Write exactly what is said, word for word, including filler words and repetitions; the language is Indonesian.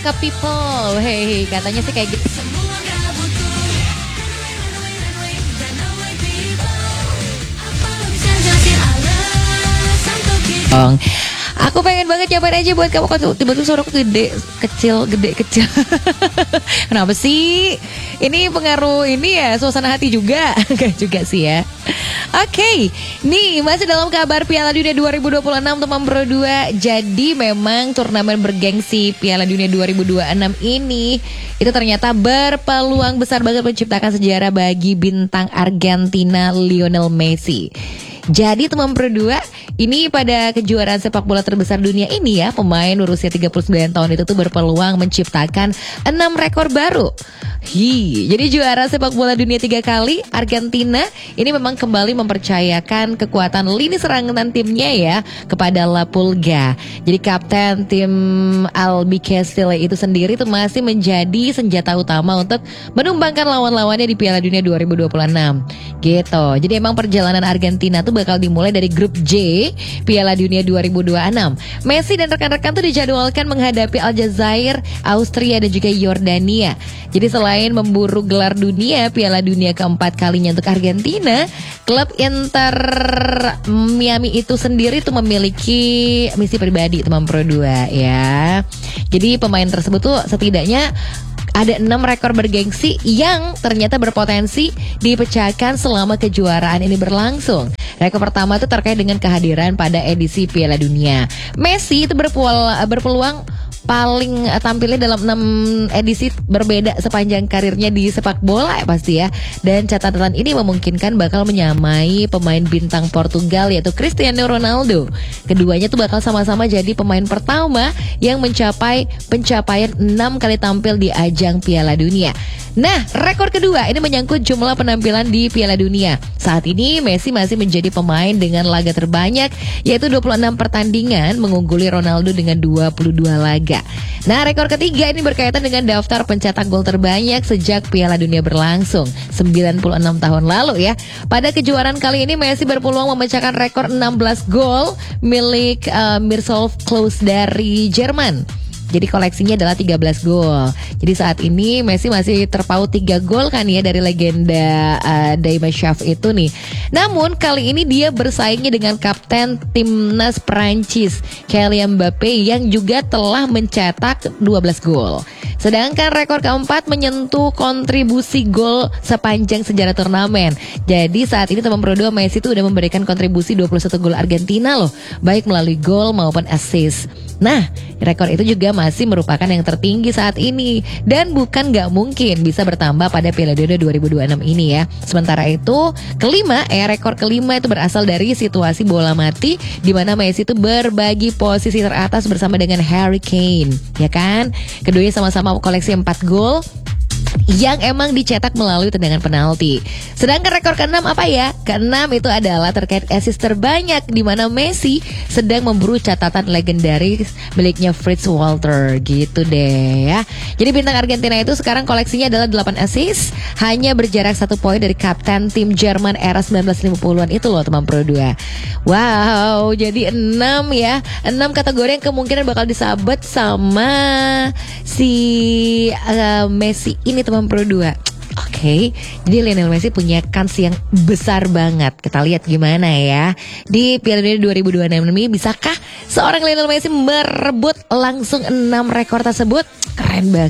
Ke people, hey, katanya sih kayak gitu. Aku pengen banget nyobain aja buat kamu. Kok tiba-tiba suaraku gede, kecil, gede, kecil. Kenapa sih? Ini pengaruh ini ya, suasana hati juga. Enggak juga sih ya. Oke, okay. Nih masih dalam kabar Piala Dunia dua ribu dua puluh enam teman Pro dua. Jadi memang turnamen bergengsi Piala Dunia dua ribu dua puluh enam ini itu ternyata berpeluang besar banget menciptakan sejarah bagi bintang Argentina Lionel Messi. Jadi teman Pro dua, ini pada kejuaraan sepak bola terbesar dunia ini ya, pemain berusia tiga puluh sembilan tahun itu tuh berpeluang menciptakan enam rekor baru. Hi, jadi juara sepak bola dunia tiga kali, Argentina ini memang kembali mempercayakan kekuatan lini serangan timnya ya kepada La Pulga. Jadi kapten tim Albiceleste itu sendiri tuh masih menjadi senjata utama untuk menumbangkan lawan-lawannya di Piala Dunia dua ribu dua puluh enam. Gitu. Jadi emang perjalanan Argentina tuh bakal dimulai dari grup J Piala Dunia dua ribu dua puluh enam. Messi dan rekan-rekan tuh dijadwalkan menghadapi Aljazair, Austria dan juga Yordania. Jadi selain memburu gelar dunia Piala Dunia keempat kalinya untuk Argentina, klub Inter Miami itu sendiri tuh memiliki misi pribadi teman Pro dua ya. Jadi pemain tersebut tuh setidaknya ada enam rekor bergengsi yang ternyata berpotensi dipecahkan selama kejuaraan ini berlangsung. Rekor pertama itu terkait dengan kehadiran pada edisi Piala Dunia. Messi itu berpeluang paling tampilnya dalam enam edisi berbeda sepanjang karirnya di sepak bola ya pasti ya. Dan catatan ini memungkinkan bakal menyamai pemain bintang Portugal yaitu Cristiano Ronaldo. Keduanya tuh bakal sama-sama jadi pemain pertama yang mencapai pencapaian enam kali tampil di ajang Piala Dunia. Nah, rekor kedua ini menyangkut jumlah penampilan di Piala Dunia. Saat ini Messi masih menjadi pemain dengan laga terbanyak yaitu dua puluh enam pertandingan, mengungguli Ronaldo dengan dua puluh dua laga. Nah, rekor ketiga ini berkaitan dengan daftar pencetak gol terbanyak sejak Piala Dunia berlangsung sembilan puluh enam tahun lalu ya. Pada kejuaraan kali ini Messi berpeluang memecahkan rekor enam belas gol milik uh, Miroslav Klose dari Jerman. Jadi koleksinya adalah tiga belas gol. Jadi saat ini Messi masih terpaut tiga gol kan ya dari legenda uh, Dimas Shaf itu nih. Namun kali ini dia bersaingnya dengan kapten timnas Prancis Kylian Mbappe yang juga telah mencetak dua belas gol. Sedangkan rekor keempat menyentuh kontribusi gol sepanjang sejarah turnamen. Jadi saat ini teman Pro dua Messi itu udah memberikan kontribusi dua puluh satu gol Argentina loh, baik melalui gol maupun assist. Nah, rekor itu juga masih merupakan yang tertinggi saat ini dan bukan gak mungkin bisa bertambah pada Piala Dunia dua ribu dua puluh enam ini ya. Sementara itu, kelima, eh rekor kelima itu berasal dari situasi bola mati di mana Messi itu berbagi posisi teratas bersama dengan Harry Kane, ya kan? Keduanya sama-sama koleksi empat gol yang emang dicetak melalui tendangan penalti. Sedangkan rekor keenam apa ya? Keenam itu adalah terkait assist terbanyak di mana Messi sedang memburu catatan legendaris miliknya Fritz Walter gitu deh ya. Jadi bintang Argentina itu sekarang koleksinya adalah delapan assist, hanya berjarak satu poin dari kapten tim Jerman era sembilan belas lima puluhan itu loh teman Pro dua. Wow, jadi enam ya. enam kategori yang kemungkinan bakal disabet sama si uh, Messi ini teman Pro dua. Oke, okay. Jadi Lionel Messi punya kans yang besar banget. Kita lihat gimana ya di Piala Dunia dua ribu dua puluh enam ini, bisakah seorang Lionel Messi merebut langsung enam rekor tersebut? Keren banget.